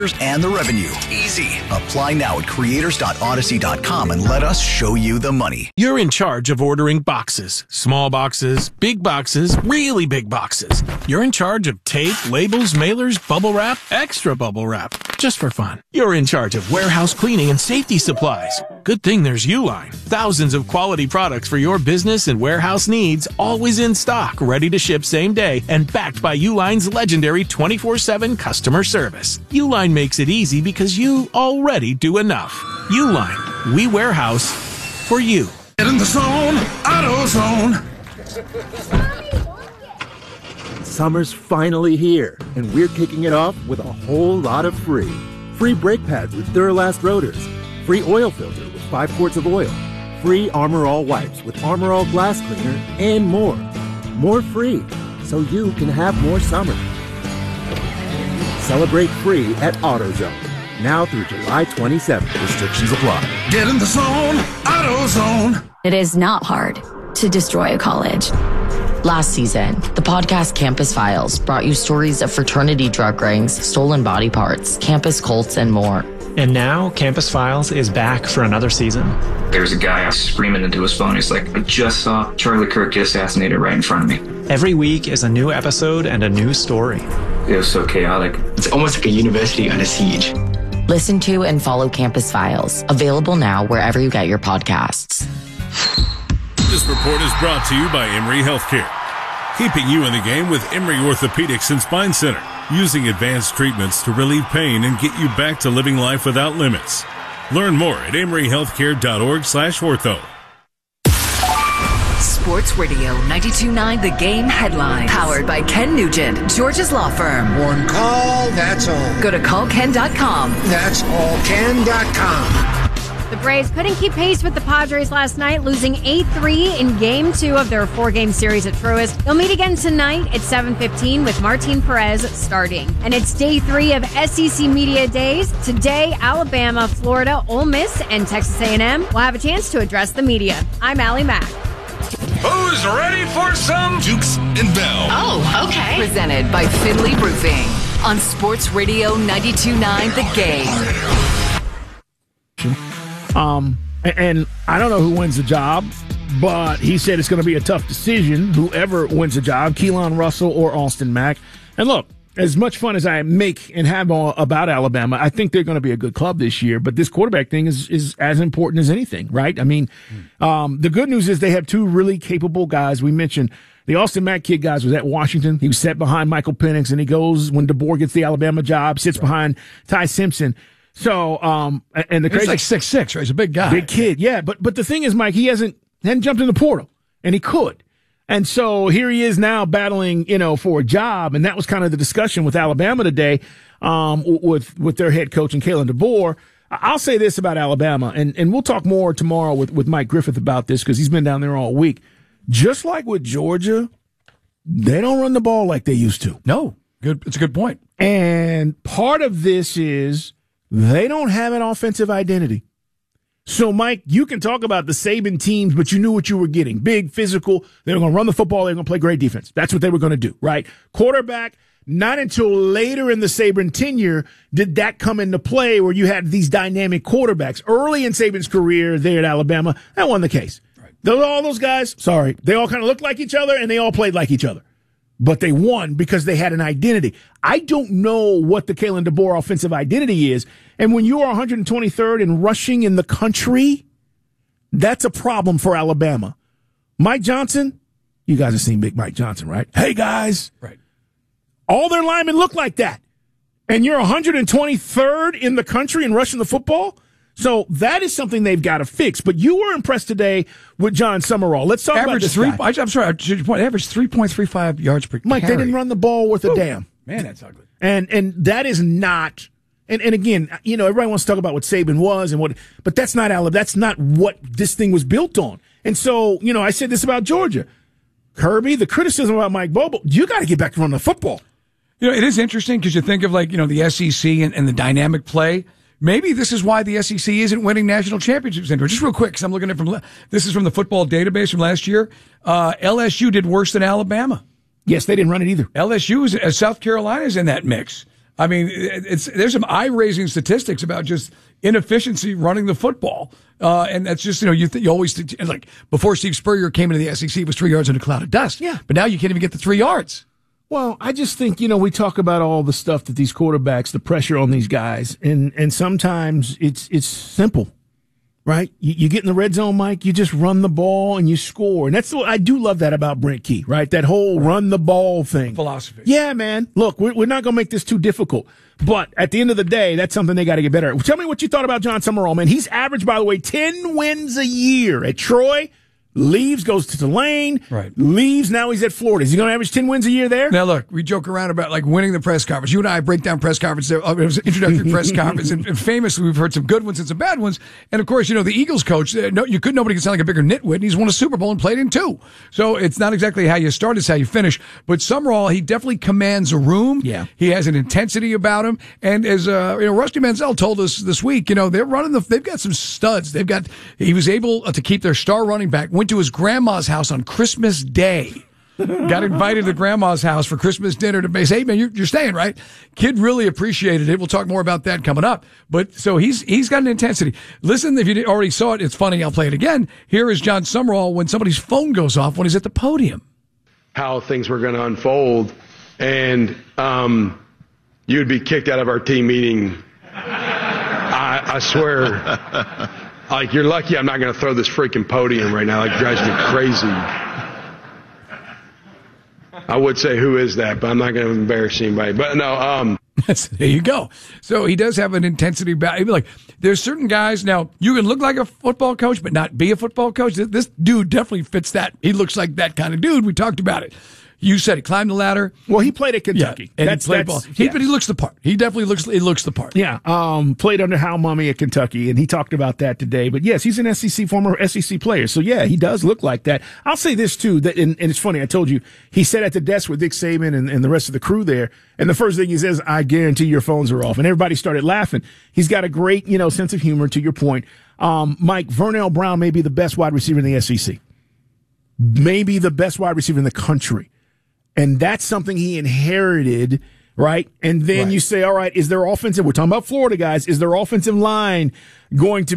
and the revenue. Easy. Apply now at creators.odyssey.com and let us show you the money. You're in charge of ordering boxes. Small boxes, big boxes, really big boxes. You're in charge of tape, labels, mailers, bubble wrap, extra bubble wrap. Just for fun. You're in charge of warehouse cleaning and safety supplies. Good thing there's Uline. Thousands of quality products for your business and warehouse needs, always in stock, ready to ship same day, and backed by Uline's legendary 24/7 customer service. Uline makes it easy because you already do enough. Uline. We warehouse for you. Get in the zone, AutoZone. Summer's finally here, and we're kicking it off with a whole lot of free. Free brake pads with Duralast rotors. Free oil filter with 5 quarts of oil. Free Armor All wipes with Armor All glass cleaner, and more. More free, so you can have more summer. Celebrate free at AutoZone. Now through July 27th. Restrictions apply. Get in the zone, AutoZone. It is not hard to destroy a college. Last season, the podcast Campus Files brought you stories of fraternity drug rings, stolen body parts, campus cults, and more. And now, Campus Files is back for another season. There's a guy screaming into his phone. He's like, I just saw Charlie Kirk get assassinated right in front of me. Every week is a new episode and a new story. It was so chaotic. It's almost like a university under siege. Listen to and follow Campus Files. Available now wherever you get your podcasts. This report is brought to you by Emory Healthcare, keeping you in the game with Emory Orthopedics and Spine Center, using advanced treatments to relieve pain and get you back to living life without limits. Learn more at emoryhealthcare.org/ortho. Sports Radio 92.9 The Game headline. Powered by Ken Nugent, George's Law Firm. One call, that's all. Go to callken.com. That's allken.com. The Braves couldn't keep pace with the Padres last night, losing 8-3 in Game 2 of their 4-game series at Truist. They'll meet again tonight at 7:15 with Martin Perez starting. And it's day 3 of SEC Media Days. Today, Alabama, Florida, Ole Miss, and Texas A&M will have a chance to address the media. I'm Allie Mack. Who's ready for some Jukes and Bell? Oh, okay. Presented by Finley Roofing on Sports Radio 92.9 The Game. And I don't know who wins the job, but he said it's going to be a tough decision, whoever wins the job, Keelan Russell or Austin Mack. And look, as much fun as I make and have about Alabama, I think they're going to be a good club this year, but this quarterback thing is as important as anything, right? I mean, the good news is they have 2 really capable guys. We mentioned the Austin Mack kid guys was at Washington. He was set behind Michael Penix, and he goes when DeBoer gets the Alabama job, sits behind Ty Simpson. So, and the crazy, he's like 6'6", right? He's a big guy. Big kid, yeah. But the thing is, Mike, he hadn't jumped in the portal, and he could. And so here he is now battling, for a job. And that was kind of the discussion with Alabama today, with their head coach and Kalen DeBoer. I'll say this about Alabama, and we'll talk more tomorrow with Mike Griffith about this because he's been down there all week. Just like with Georgia, they don't run the ball like they used to. No, good. It's a good point. And part of this is they don't have an offensive identity. So, Mike, you can talk about the Saban teams, but you knew what you were getting. Big, physical. They were going to run the football. They were going to play great defense. That's what they were going to do, right? Quarterback, not until later in the Saban tenure did that come into play where you had these dynamic quarterbacks. Early in Saban's career there at Alabama, that wasn't the case. Right. All those guys, they all kind of looked like each other, and they all played like each other. But they won because they had an identity. I don't know what the Kalen DeBoer offensive identity is. And when you are 123rd in rushing in the country, that's a problem for Alabama. Mike Johnson, you guys have seen Big Mike Johnson, right? Hey, guys. Right. All their linemen look like that. And you're 123rd in the country in rushing the football? So that is something they've got to fix. But you were impressed today with John Summerall. Let's talk about this guy. I'm sorry, to your point, average 3.35 yards per Mike, carry. they didn't run the ball worth a damn. Man, that's ugly. And that is not – and again, everybody wants to talk about what Saban was but that's not Alabama. That's not what this thing was built on. And so, I said this about Georgia. Kirby, the criticism about Mike Bobo, you got to get back to running the football. It is interesting because you think of the SEC and the dynamic play. Maybe this is why the SEC isn't winning national championships anymore. Just real quick, because I'm looking at this is from the football database from last year. LSU did worse than Alabama. Yes, they didn't run it either. LSU, South Carolina's in that mix. I mean, there's some eye-raising statistics about just inefficiency running the football. And that's just, you always think, like, before Steve Spurrier came into the SEC, it was 3 yards in a cloud of dust. Yeah. But now you can't even get the 3 yards. Well, I just think, we talk about all the stuff that these quarterbacks, the pressure on these guys, and sometimes it's simple, right? You get in the red zone, Mike, you just run the ball and you score. And that's what I do love that about Brent Key, right? That whole run the ball thing. Philosophy. Yeah, man. Look, we're not going to make this too difficult. But at the end of the day, that's something they got to get better at. Tell me what you thought about John Summerall, man. He's averaged, by the way, 10 wins a year at Troy. Leaves, goes to Tulane, right. Leaves, now he's at Florida. Is he going to average 10 wins a year there? Now, look, we joke around about, like, winning the press conference. You and I break down press conference. It was an introductory press conference, and famously, we've heard some good ones and some bad ones. And, of course, the Eagles coach, nobody can sound like a bigger nitwit, and he's won a Super Bowl and played in 2. So it's not exactly how you start, it's how you finish. But Summerall, he definitely commands a room. Yeah. He has an intensity about him. And as, Rusty Manziel told us this week, they're running they've got some studs. He was able to keep their star running back, went to his grandma's house on Christmas Day. Got invited to grandma's house for Christmas dinner to say, hey, man, you're staying, right? Kid really appreciated it. We'll talk more about that coming up. But so he's got an intensity. Listen, if you already saw it, it's funny. I'll play it again. Here is John Summerall when somebody's phone goes off when he's at the podium. How things were going to unfold. And you'd be kicked out of our team meeting. I swear. Like, you're lucky I'm not going to throw this freaking podium right now. Like, it drives me crazy. I would say, who is that? But I'm not going to embarrass anybody. But no, there you go. So he does have an intensity about. Like, there's certain guys. Now, you can look like a football coach, but not be a football coach. This dude definitely fits that. He looks like that kind of dude. We talked about it. You said he climbed the ladder. Well, he played at Kentucky. Yeah, and he played ball. But he looks the part. He definitely looks the part. Yeah. Played under Hal Mumme at Kentucky, and he talked about that today. But yes, he's an former SEC player. So yeah, he does look like that. I'll say this too, and it's funny, I told you, he sat at the desk with Dick Saban and the rest of the crew there, and the first thing he says, I guarantee your phones are off. And everybody started laughing. He's got a great, sense of humor, to your point. Mike, Vernell Brown may be the best wide receiver in the SEC. Maybe the best wide receiver in the country. And that's something he inherited, right? And then you say, all right, is their offensive, we're talking about Florida guys, is their offensive line going to